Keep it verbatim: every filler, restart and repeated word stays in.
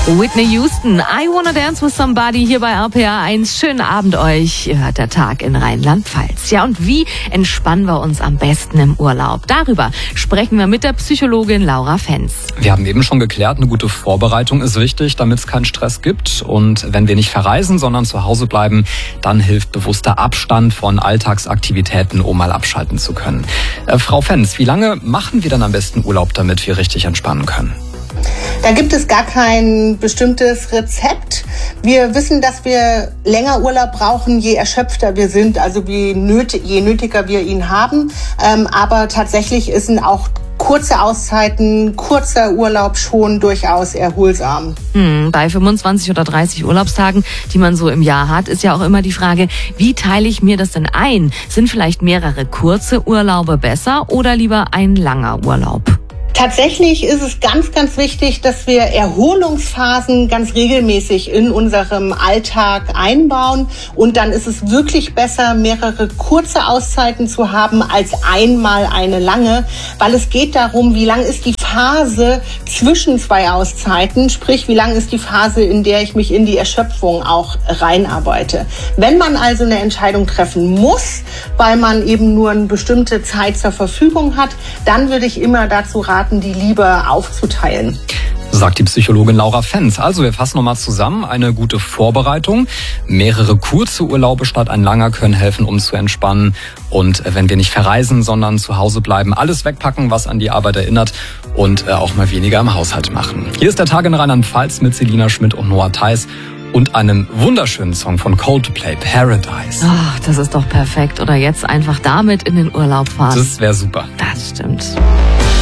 Whitney Houston, I Wanna Dance with Somebody hier bei R P R eins. Schönen Abend euch. Ihr hört der Tag in Rheinland-Pfalz. Ja, und wie entspannen wir uns am besten im Urlaub? Darüber sprechen wir mit der Psychologin Laura Fenz. Wir haben eben schon geklärt, eine gute Vorbereitung ist wichtig, damit es keinen Stress gibt. Und wenn wir nicht verreisen, sondern zu Hause bleiben, dann hilft bewusster Abstand von Alltagsaktivitäten, um mal abschalten zu können. Äh, Frau Fenz, wie lange machen wir dann am besten Urlaub, damit wir richtig entspannen können? Da gibt es gar kein bestimmtes Rezept. Wir wissen, dass wir länger Urlaub brauchen, je erschöpfter wir sind, also je, nöt- je nötiger wir ihn haben. Ähm, aber tatsächlich sind auch kurze Auszeiten, kurzer Urlaub schon durchaus erholsam. Hm, bei fünfundzwanzig oder dreißig Urlaubstagen, die man so im Jahr hat, ist ja auch immer die Frage, wie teile ich mir das denn ein? Sind vielleicht mehrere kurze Urlaube besser oder lieber ein langer Urlaub? Tatsächlich ist es ganz, ganz wichtig, dass wir Erholungsphasen ganz regelmäßig in unserem Alltag einbauen. Und dann ist es wirklich besser, mehrere kurze Auszeiten zu haben als einmal eine lange, weil es geht darum, wie lang ist die Phase zwischen zwei Auszeiten, sprich, wie lang ist die Phase, in der ich mich in die Erschöpfung auch reinarbeite. Wenn man also eine Entscheidung treffen muss, weil man eben nur eine bestimmte Zeit zur Verfügung hat, dann würde ich immer dazu raten, die lieber aufzuteilen. Sagt die Psychologin Laura Fenz. Also wir fassen nochmal zusammen. Eine gute Vorbereitung. Mehrere kurze Urlaube statt ein langer können helfen, um zu entspannen. Und wenn wir nicht verreisen, sondern zu Hause bleiben, alles wegpacken, was an die Arbeit erinnert und auch mal weniger im Haushalt machen. Hier ist der Tag in Rheinland-Pfalz mit Selina Schmidt und Noah Theis und einem wunderschönen Song von Coldplay, Paradise. Ach, das ist doch perfekt. Oder jetzt einfach damit in den Urlaub fahren. Das wäre super. Das stimmt.